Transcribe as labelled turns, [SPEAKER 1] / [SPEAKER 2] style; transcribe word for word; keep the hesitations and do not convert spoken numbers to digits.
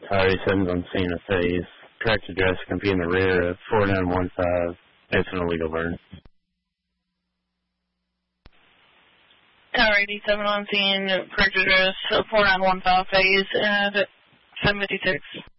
[SPEAKER 1] Tower eighty-seven's on scene of phase. Correct address can be in the rear of four nine one five. It's an illegal burn.
[SPEAKER 2] Tower eighty-seven on scene, correct address four nine one five phase at seven fifty-six.